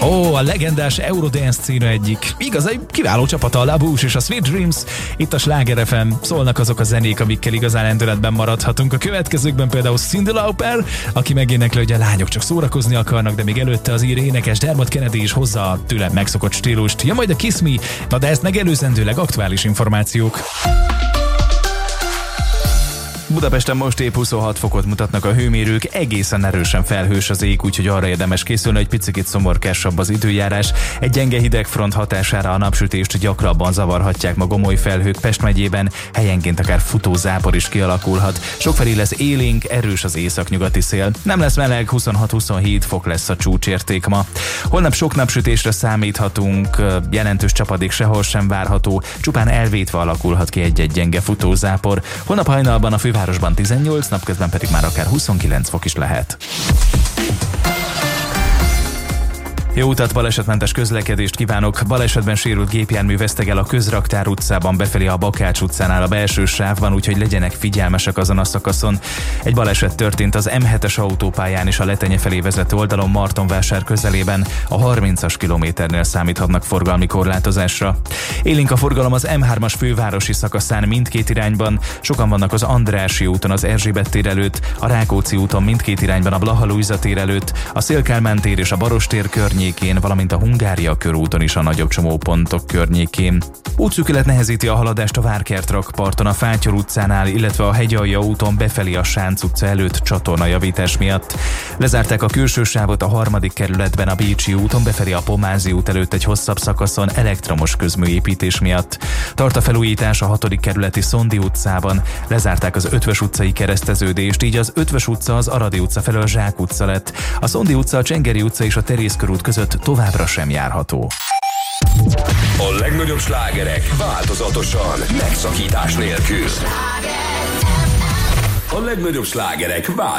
A legendás Eurodance című egyik igazán kiváló csapata, a La Bouche és a Sweet Dreams. Itt a Sláger FM, szólnak azok a zenék, amikkel igazán lendületben maradhatunk. A következőkben például Cyndi Lauper, aki megénekli, hogy a lányok csak szórakozni akarnak, de még előtte az ír énekes Dermot Kennedy is hozza a tőle megszokott stílust. Ja, majd a Kiss Me, na de ezt megelőzendőleg aktuális információk. Budapesten most épp 26 fokot mutatnak a hőmérők, egészen erősen felhős az ég, úgyhogy arra érdemes készülni, hogy picit szomorkásabb az időjárás. Egy gyenge hidegfront hatására a napsütést gyakrabban zavarhatják ma gomoly felhők Pest megyében, helyenként akár futózápor is kialakulhat. Sokfelé lesz élénk, erős az északnyugati szél. Nem lesz meleg, 26-27 fok lesz a csúcsérték ma. Holnap sok napsütésre számíthatunk, jelentős csapadék sehol sem várható, csupán elvétve alakulhat ki egy-egy gyenge futózápor. Holnap hajnalban a fővárosban 18, napközben pedig már akár 29 fok is lehet. Jó utat, balesetmentes közlekedést kívánok! Balesetben sérült gépjármű vesztegel a Közraktár utcában befelé a Bakács utcánál a belső sávban, úgyhogy legyenek figyelmesek azon a szakaszon. Egy baleset történt az M7-es autópályán és a Letenye felé vezető oldalon Martonvásár közelében, a 30-as kilométernél számíthatnak forgalmi korlátozásra. Élénk a forgalom az M3-as fővárosi szakaszán mindkét irányban, sokan vannak az Andrássy úton az Erzsébet tér előtt, a Rákóczi úton mindkét irányban a Blaha Lujza tér előtt, a Széll-Kálmán tér és a Barostér környékén, valamint a Hungária körúton is a nagyobb csomópontok környékén. Útszűkület nehezíti a haladást a Várkert rakparton, a Fátyor utcánál, illetve a Hegyalja úton befelé a Sánc utca előtt csatornajavítás miatt. Lezárták a külső sávot a 3. kerületben a Bécsi úton befelé a Pomázi út előtt egy hosszabb szakaszon elektromos közműépítés miatt. Tart a felújítás a 6. kerületi Szondi utcában, lezárták az Ötvös utcai kereszteződést, így az Ötvös utca az Aradi utca felől Zsák utca lett. A Szondi utca, a Csengeri utca és a Terész körút között továbbra sem járható. A legnagyobb slágerek változatosan, megszakítás nélkül. A legnagyobb slágerek